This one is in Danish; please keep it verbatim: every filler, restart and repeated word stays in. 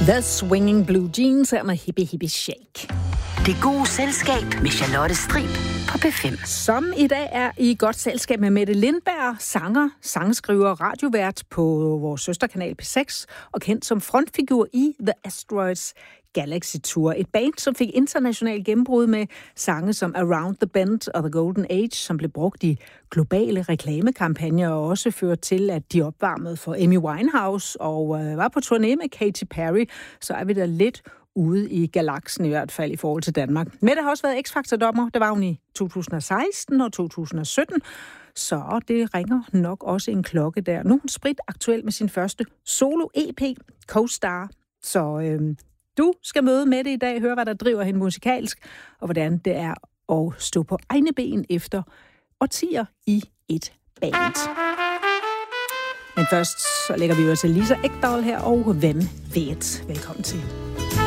The Swinging Blue Jeans her med Hippie Hippie Shake. Det gode selskab med Charlotte Strib på P fem. Som i dag er i godt selskab med Mette Lindberg, sanger, sangskriver, radiovært på vores søsterkanal P seks, og kendt som frontfigur i The Asteroids Galaxy Tour. Et band, som fik international gennembrud med sange som Around the Bend og The Golden Age, som blev brugt i globale reklamekampagner og også førte til, at de opvarmede for Amy Winehouse og øh, var på turné med Katy Perry. Så er vi da lidt ude i galaksen i hvert fald i forhold til Danmark. Mette har også været X-Factor-dommer. Det var hun i to tusind og seksten og to tusind og sytten. Så det ringer nok også en klokke der. Nu er hun sprit aktuel med sin første solo-E P, Co-Star. Så øh, du skal møde Mette i dag, høre hvad der driver hende musikalsk, og hvordan det er at stå på egne ben efter årtier i et band. Men først så lægger vi jo til Lisa Ekdahl her, og hvem vet? Velkommen til.